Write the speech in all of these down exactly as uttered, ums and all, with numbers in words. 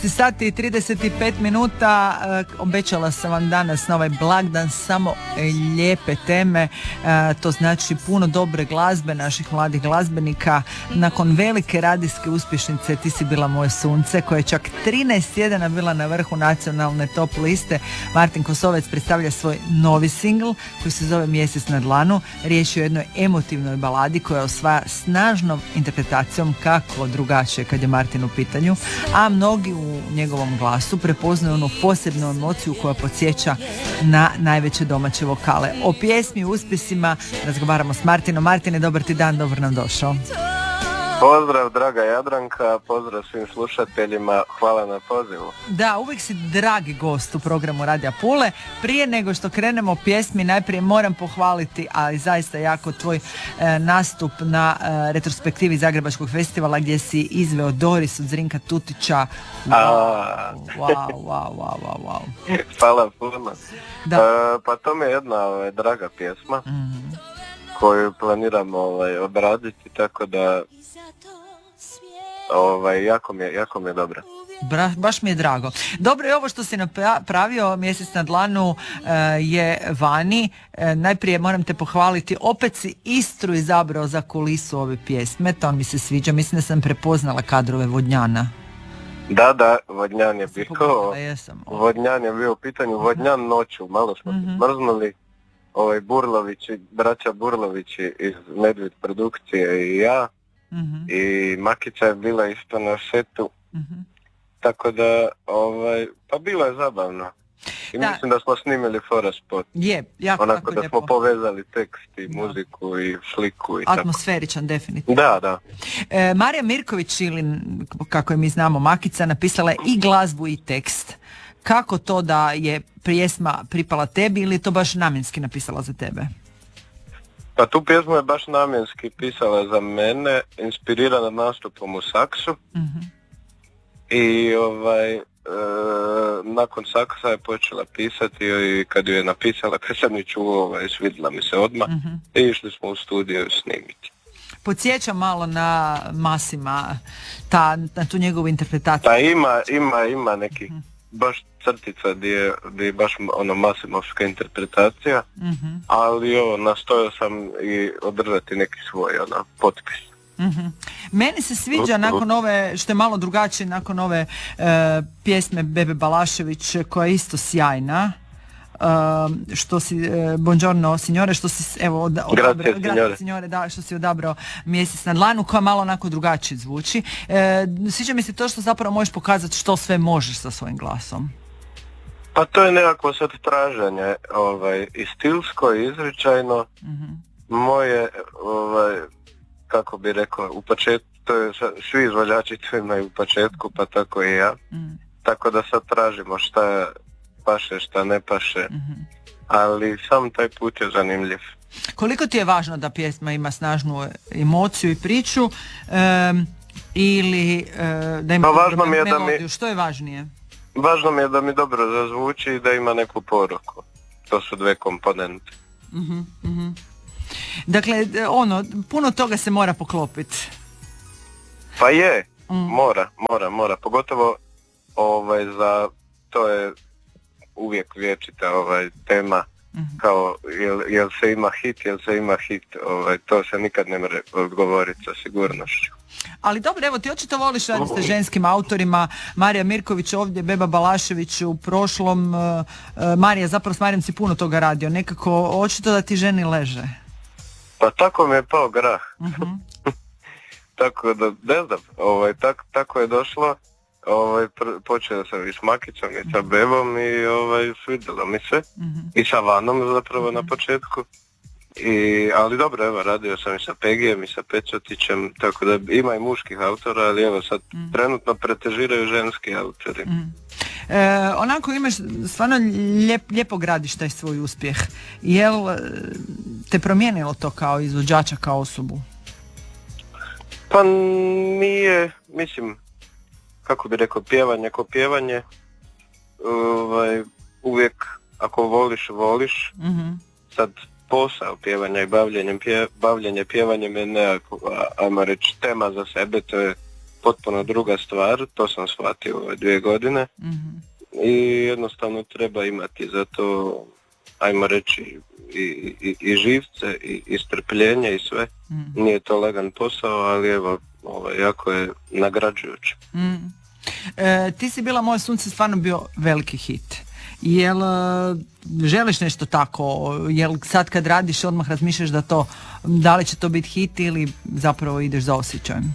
sati i trideset pet minuta, obećala sam vam danas na ovaj blagdan samo lijepe teme, to znači puno dobre glazbe naših mladih glazbenika. Nakon velike radijske uspješnice Ti si bila moje sunce, koja je čak trinaest tjedana bila na vrhu nacionalne top liste, Martin Kosovec predstavlja svoj novi singl koji se zove Mjesec na dlanu. Riječ je o jednoj emotivnoj baladi koja osvaja snažnom interpretacijom, kako drugačije kad je Martin u pitanju, a mnogi u njegovom glasu prepoznaju onu posebnu emociju koja podsjeća na najveće domaće vokale. O pjesmi i uspjesima razgovaramo s Martinom. Martine, dobar ti dan, dobro nam došao. Pozdrav draga Jadranka, pozdrav svim slušateljima, hvala na pozivu. Da, uvijek si dragi gost u programu Radija Pule. Prije nego što krenemo pjesmi, najprije moram pohvaliti, ali zaista jako tvoj e, nastup na e, retrospektivi Zagrebačkog festivala gdje si izveo Doris od Zrinka Tutića. Wow, wow, wow, wow, wow, wow. Hvala puno. Da. E, pa to mi je jedna ovaj, draga pjesma mm-hmm. koju planiram ovaj, obraditi, tako da Ovaj, jako mi je, jako mi je dobro. Bra, baš mi je drago. Dobro je ovo što si napravio, Mjesec na dlanu uh, je vani. Uh, najprije moram te pohvaliti, opet si Istru izabrao za kulisu ove pjesme, to mi se sviđa, mislim da sam prepoznala kadrove Vodnjana. Da, da, Vodnjan je bio. Pogledala, jesam. Vodnjan je bio u pitanju, uh-huh. Vodnjan noću, malo smo uh-huh. se smrznuli. Ovaj Burlovići, braća Burlovići iz Medved produkcije i ja. Uh-huh. I Makica je bila isto na setu, uh-huh. tako da ovaj, pa bilo je zabavno i da. Mislim da smo snimili fora spot, je, jako, onako jako da lijepo. Smo povezali tekst i da. Muziku i sliku i atmosferičan, tako. Definitivno. Da, da. E, Marija Mirković, ili kako je mi znamo Makica, napisala je i glazbu i tekst. Kako to da je pjesma pripala tebi ili je to baš namjenski napisala za tebe? Pa tu pjesmu je baš namjenski pisala za mene, inspirirana nastupom u Saksu. Mm-hmm. I ovaj, e, nakon Saksa je počela pisati i kad ju je napisala, kad sam ju čuo, ovaj, svidjela mi se odmah mm-hmm. i išli smo u studiju snimiti. Podsjeća malo na Masima, ta, na tu njegovu interpretaciju. Pa ima, ima, ima neki mm-hmm. baš crtica gdje je, gdje je baš ono masimovska interpretacija, mm-hmm. ali ovo, nastojao sam i održati neki svoj ono, potpis. Mm-hmm. Meni se sviđa nakon ove, što je malo drugačije, nakon ove e, pjesme Bebe Balašević koja je isto sjajna, Uh, što si uh, Buongiorno signore, što si evo od, odabrao, Grazie, signore. signore, da, što si odabrao Mjesec na dlanu, koja malo onako drugačije zvuči. Uh, sviđa mi se to što zapravo možeš pokazati što sve možeš sa svojim glasom. Pa to je nekako sad traženje, ovaj, i stilsko i izričajno. Mm-hmm. Moje, ovaj, kako bi rekao, u početku, to je, svi izvođači to imaju u početku, pa tako i ja. Mm. Tako da sad tražimo šta paše, šta ne paše, mm-hmm. ali sam taj put je zanimljiv. Koliko ti je važno da pjesma ima snažnu emociju i priču, um, ili uh, da ima pa važno mi je melodiju, da mi, što je važnije? Važno mi je da mi dobro zazvuči i da ima neku poruku. To su dve komponente. Mm-hmm, mm-hmm. Dakle, ono, puno toga se mora poklopiti. Pa je, mm. mora, mora, mora. Pogotovo ovaj, za, to je uvijek vječita ovaj, tema, mm-hmm. kao jel, jel se ima hit, jel se ima hit, ovaj, to se nikad ne može odgovoriti sa sigurnošću. Ali dobro, evo ti očito voliš raditi sa ženskim autorima, Marija Mirković ovdje, Beba Balašević u prošlom, uh, uh, Marija, zapravo s Marijom si puno toga radio, nekako očito da ti ženi leže. Pa tako mi je pao grah. Mm-hmm. Tako da, ne znam, ovaj, tak, tako je došlo. Ovaj, pr- počeo sam i s Makicom i sa Bebom i ovaj, svidjelo mi se. Mm-hmm. I sa Vanom zapravo mm-hmm. na početku. I, ali dobro, evo, radio sam i sa Pegijem i sa Pečotićem, tako da ima i muških autora, ali evo sad mm. trenutno pretežiraju ženski autori. Mm. E, onako imaš, stvarno lijep, lijepo gradiš taj svoj uspjeh. Jel te promijenilo to kao izvođača, kao osobu? Pa nije, mislim, kako bi rekao, pjevanje ko pjevanje, ovaj, uvijek ako voliš, voliš. Mm-hmm. Sad posao pjevanja i bavljenje, pje, bavljenje pjevanjem je nekako, ajmo reći, tema za sebe, to je potpuno druga stvar, to sam shvatio ove dvije godine mm-hmm. i jednostavno treba imati za to, ajmo reći, i, i, i živce i, i strpljenje i sve. Mm. Nije to lagan posao, ali evo, ovaj, jako je nagrađujuće. Mm. E, ti si bila Moje sunce, stvarno bio veliki hit. Jel želiš nešto tako? Jel sad kad radiš odmah razmišljaš da to, da li će to biti hit ili zapravo ideš za osjećajem?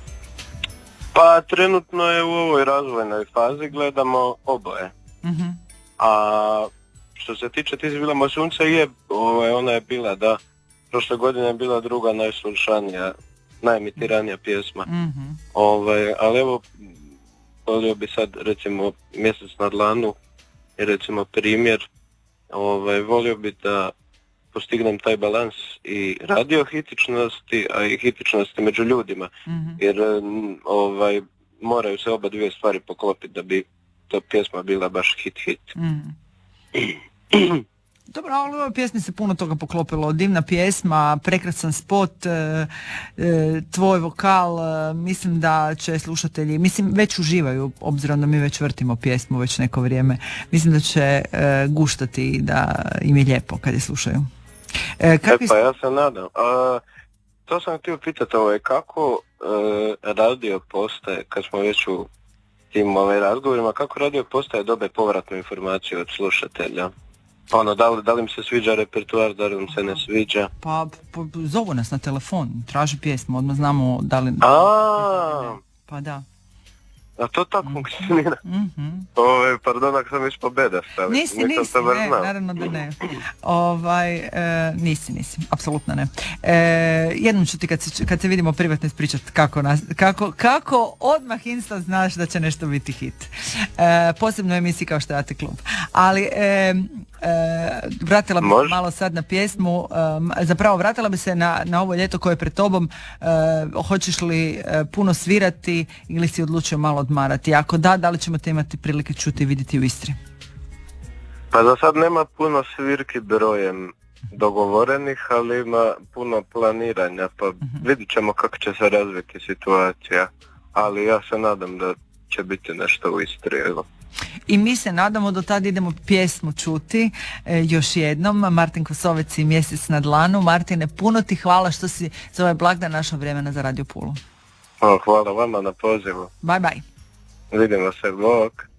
Pa trenutno je u ovoj razvojnoj fazi, gledamo oboje. Mm-hmm. A što se tiče Ti si bila Moje sunce, je, ovaj, ona je bila, da, prošle godine je bila druga najslušanija, najemitiranija pjesma. Mm-hmm. Ovaj, ali evo, volio bi sad recimo Mjesec na dlanu, i recimo primjer, ovaj, volio bi da postignem taj balans i radio hitičnosti, a i hitičnosti među ljudima, mm-hmm. jer ovaj, moraju se oba dvije stvari poklopiti da bi ta pjesma bila baš hit hit. Mm. Dobro, ali u ovoj pjesmi se puno toga poklopilo. Divna pjesma, prekrasan spot, e, e, tvoj vokal, e, mislim da će slušatelji, mislim već uživaju, obzirom da mi već vrtimo pjesmu već neko vrijeme, mislim da će e, guštati, da im je lijepo kad je slušaju. E, kakvi... e pa ja se nadam. A, to sam htio pitati, ovaj, kako e, radio postaje, kad smo već u tim ovaj, razgovorima, kako radio postaje dobe povratnu informaciju od slušatelja? Ono, da li, da li im se sviđa repertoar, da li im se ne sviđa? Pa, pa zovu nas na telefon, traži pjesmu, odmah znamo da li... A, pa da. A to tako mm-hmm. funkcionira? Mm-hmm. Ove, pardon, ako sam išpo bedast, ali nisi, nisam nisi, to baš ne, znao. naravno da ne. Ovaj, e, nisi, nisi, apsolutno ne. E, jednom ću ti kad se, kad se vidimo privatno ispričati kako, nas, kako, kako odmah instant znaš da će nešto biti hit. E, posebno emisiji kao što je A T klub. Ali e, e, vratila bi se malo sad na pjesmu, e, zapravo vratila bi se na, na ovo ljeto koje je pred tobom. E, hoćeš li e, puno svirati ili si odlučio malo odmarati? Ako da, da li ćemo te imati prilike čuti i vidjeti u Istri? Pa za sad nema puno svirki brojem dogovorenih, ali ima puno planiranja, pa uh-huh. vidit ćemo kako će se razviti situacija, ali ja se nadam da će biti nešto u Istri. Evo. I mi se nadamo, do tada idemo pjesmu čuti e, još jednom. Martin Kosovec i Mjesec na dlanu. Martine, puno ti hvala što si za ovaj blagdan našao vremena za Radio Pulu. O, hvala vama na pozivu. Bye bye. Vidimo se, bok.